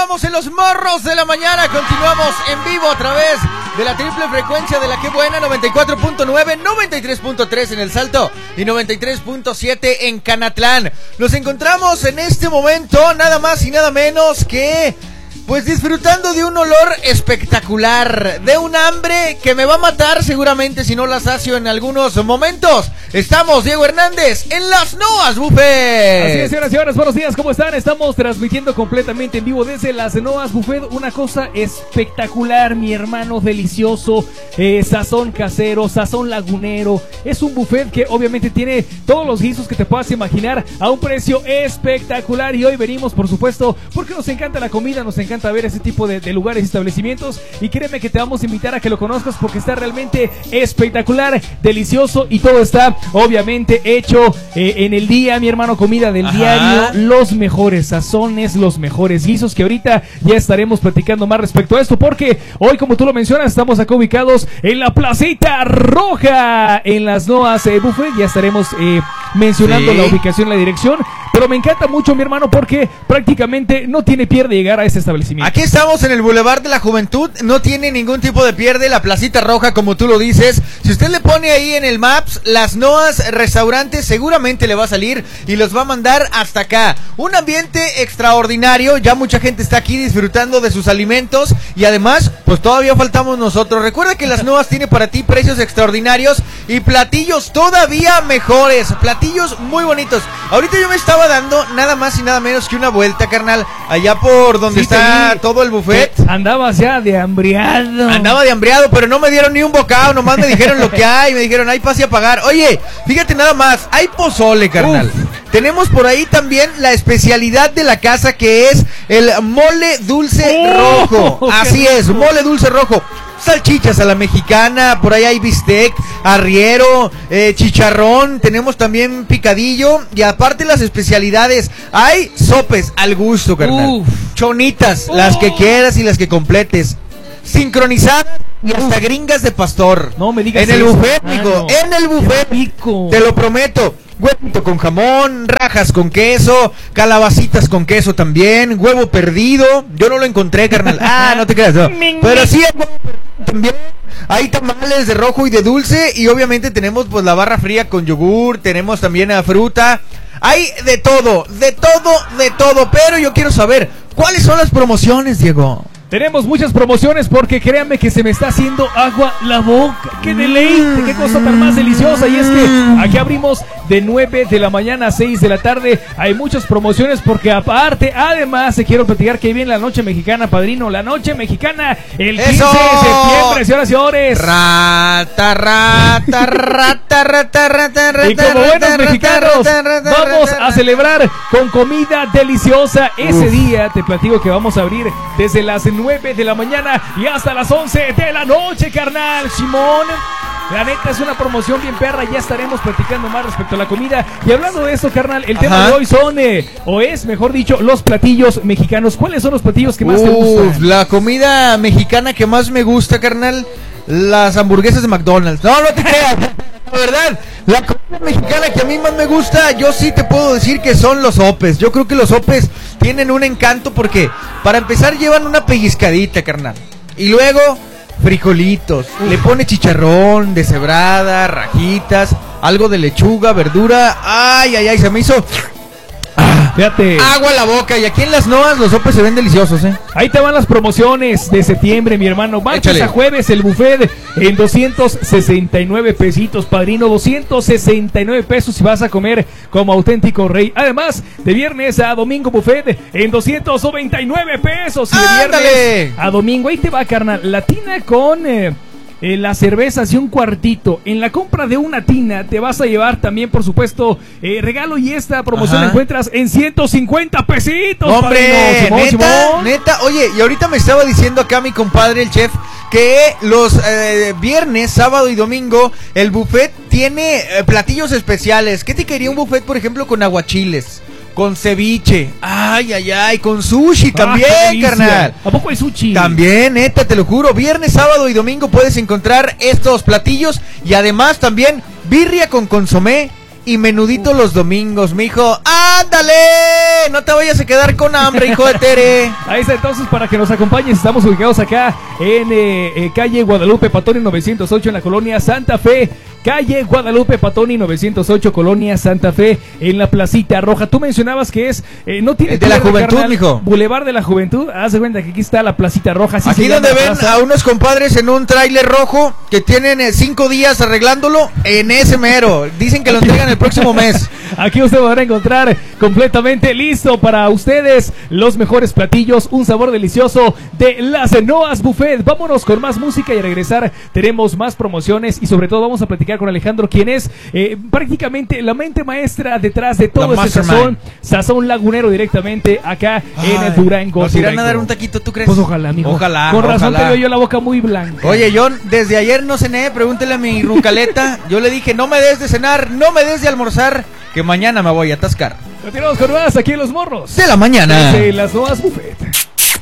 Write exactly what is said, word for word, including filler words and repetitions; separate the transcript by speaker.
Speaker 1: estamos en los morros de la mañana. Continuamos en vivo a través de la triple frecuencia de la que buena, noventa y cuatro punto nueve, noventa y tres punto tres en El Salto y noventa y tres punto siete en Canatlán. Nos encontramos en este momento nada más y nada menos que pues disfrutando de un olor espectacular, de un hambre que me va a matar seguramente si no la sacio en algunos momentos. Estamos, Diego Hernández, en Las Noas Buffet.
Speaker 2: Así es, señoras y señores, buenos días, ¿cómo están? Estamos transmitiendo completamente en vivo desde Las Noas Buffet. Una cosa espectacular, mi hermano, delicioso, eh, sazón casero, sazón lagunero. Es un buffet que obviamente tiene todos los guisos que te puedas imaginar a un precio espectacular. Y hoy venimos, por supuesto, porque nos encanta la comida, nos encanta ver ese tipo de, de lugares y establecimientos, y créeme que te vamos a invitar a que lo conozcas porque está realmente espectacular, delicioso, y todo está obviamente hecho eh, en el día, mi hermano, comida del Ajá. diario, los mejores sazones, los mejores guisos, que ahorita ya estaremos platicando más respecto a esto, porque hoy, como tú lo mencionas, estamos acá ubicados en la Placita Roja, en Las Noas eh, Buffet. Ya estaremos eh, mencionando sí. la ubicación, la dirección, pero me encanta mucho, mi hermano, porque prácticamente no tiene pierde llegar a este establecimiento.
Speaker 1: Aquí estamos en el Boulevard de la Juventud, no tiene ningún tipo de pierde, la Placita Roja, como tú lo dices. Si usted le pone ahí en el Maps Las Noas Restaurantes, seguramente le va a salir y los va a mandar hasta acá. Un ambiente extraordinario, ya mucha gente está aquí disfrutando de sus alimentos y además, pues todavía faltamos nosotros. Recuerda que Las Noas tiene para ti precios extraordinarios y platillos todavía mejores, platillos muy bonitos. Ahorita yo me estaba dando nada más y nada menos que una vuelta, carnal, allá por donde sí, está todo el buffet.
Speaker 2: Andabas ya de hambriado.
Speaker 1: Andaba de hambriado, pero no me dieron ni un bocado, nomás me dijeron lo que hay, me dijeron, hay pase a pagar. Oye, fíjate nada más, hay pozole, carnal. Uf. Tenemos por ahí también la especialidad de la casa, que es el mole dulce oh, rojo. Así es, mole dulce rojo. Salchichas a la mexicana, por ahí hay bistec, arriero, eh, chicharrón, tenemos también picadillo y aparte las especialidades, hay sopes al gusto, carnal. Uf. Chonitas, Uf. las que quieras y las que completes, sincronizadas y hasta Uf. gringas de pastor.
Speaker 2: No me digas
Speaker 1: en el
Speaker 2: eso,
Speaker 1: buffet, amigo, en el buffet, te lo prometo. Huevito con jamón, rajas con queso, calabacitas con queso también, huevo perdido. Yo no lo encontré, carnal. Ah, no te creas, no. Pero sí hay huevo perdido también. Hay tamales de rojo y de dulce. Y obviamente tenemos pues la barra fría con yogur. Tenemos también a fruta. Hay de todo, de todo, de todo. Pero yo quiero saber, ¿cuáles son las promociones, Diego?
Speaker 2: Tenemos muchas promociones porque créanme que se me está haciendo agua la boca. ¡Qué deleite! ¡Qué cosa tan más deliciosa! Y es que aquí abrimos de nueve de la mañana a seis de la tarde. Hay muchas promociones porque aparte, además, te quiero platicar que viene la Noche Mexicana, padrino. La Noche Mexicana el quince ¡Eso! de septiembre, señoras y señores.
Speaker 1: Rata, rata, rata, rata, rata, rata.
Speaker 2: Y como buenos mexicanos, vamos a celebrar con comida deliciosa. Ese Uf. día te platico que vamos a abrir desde las nueve de la mañana y hasta las once de la noche, carnal. Simón, la neta es una promoción bien perra. Ya estaremos platicando más respecto a la comida. Y hablando de eso, carnal, el Ajá. tema de hoy son, eh, o es, mejor dicho, los platillos mexicanos. ¿Cuáles son los platillos que más Uf, te gustan?
Speaker 1: La comida mexicana que más me gusta, carnal, las hamburguesas de McDonald's. No, no te creas. La verdad, la comida mexicana que a mí más me gusta, yo sí te puedo decir que son los sopes. Yo creo que los sopes tienen un encanto porque, para empezar, llevan una pellizcadita, carnal. Y luego, frijolitos. Uf. Le pone chicharrón, deshebrada, rajitas, algo de lechuga, verdura. Ay, ay, ay, se me hizo... Ah, fíjate. Agua a la boca. Y aquí en Las Noas los sopes se ven deliciosos, ¿eh?
Speaker 2: Ahí te van las promociones de septiembre, mi hermano. Martes a jueves el buffet en doscientos sesenta y nueve pesitos, padrino. doscientos sesenta y nueve pesos si vas a comer como auténtico rey. Además, de viernes a domingo buffet en doscientos noventa y nueve pesos. Y de viernes ¡Ándale! a domingo, ahí te va, carnal. La tina con... Eh, Eh, las cervezas y un cuartito. En la compra de una tina te vas a llevar también, por supuesto, eh, regalo, y esta promoción Ajá. la encuentras en ciento cincuenta pesitos.
Speaker 1: Hombre, Simón, neta, Simón. neta, oye, y ahorita me estaba diciendo acá mi compadre el chef que los eh, viernes, sábado y domingo el buffet tiene eh, platillos especiales. ¿Qué te quería un buffet, por ejemplo, con aguachiles? Con ceviche, ay, ay, ay, con sushi también, ah, carnal.
Speaker 2: ¿A poco hay sushi?
Speaker 1: También, neta, te lo juro. Viernes, sábado y domingo puedes encontrar estos platillos. Y además también birria con consomé y menudito los domingos, mijo. ¡Ándale! No te vayas a quedar con hambre, hijo de Tere.
Speaker 2: Ahí está, entonces, para que nos acompañes, estamos ubicados acá en eh, eh, calle Guadalupe Patoni novecientos ocho en la colonia Santa Fe. Calle Guadalupe Patoni novecientos ocho, Colonia Santa Fe, en la Placita Roja. Tú mencionabas que es, eh, no tiene...
Speaker 1: De la Juventud,
Speaker 2: carnal,
Speaker 1: mijo.
Speaker 2: Boulevard de la Juventud. Haz de cuenta que aquí está la Placita Roja. Así
Speaker 1: aquí donde ven a unos compadres en un tráiler rojo que tienen eh, cinco días arreglándolo, en ese mero. Dicen que lo entregan el próximo mes.
Speaker 2: Aquí usted va a encontrar completamente listo para ustedes los mejores platillos, un sabor delicioso de Las Noas Buffet. Vámonos con más música y a regresar tenemos más promociones y sobre todo vamos a platicar con Alejandro, quien es eh, prácticamente la mente maestra detrás de todo
Speaker 1: La
Speaker 2: este sazón, sazón lagunero directamente acá Ay, en el Durango.
Speaker 1: ¿Nos irán
Speaker 2: Durango.
Speaker 1: a dar un taquito, tú crees?
Speaker 2: Pues ojalá, amigo.
Speaker 1: Ojalá.
Speaker 2: Con razón
Speaker 1: ojalá.
Speaker 2: te veo yo la boca muy blanca.
Speaker 1: Oye, yo desde ayer no cené, pregúntele a mi rucaleta. Yo le dije, no me des de cenar, no me des de almorzar, que mañana me voy a atascar.
Speaker 2: Continuamos con más aquí en Los Morros
Speaker 1: de la mañana.
Speaker 2: de Las Noas Buffet.